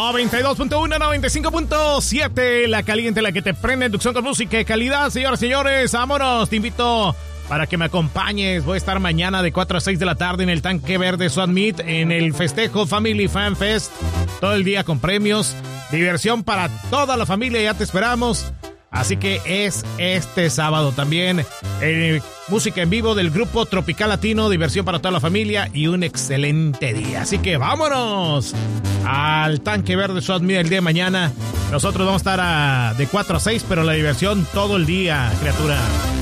92.1, 95.7, la caliente, la que te prende, inducción con música de calidad. Señoras y señores, vámonos, te invito para que me acompañes. Voy a estar mañana de 4 a 6 de la tarde en el Tanque Verde Swap Meet, en el festejo Family Fan Fest, todo el día con premios, diversión para toda la familia, ya te esperamos. Así que es este sábado también, música en vivo del grupo Tropical Latino, diversión para toda la familia y un excelente día. Así que vámonos al Tanque Verde Swap Meet el día de mañana. Nosotros vamos a estar de 4 a 6, pero la diversión todo el día, criatura.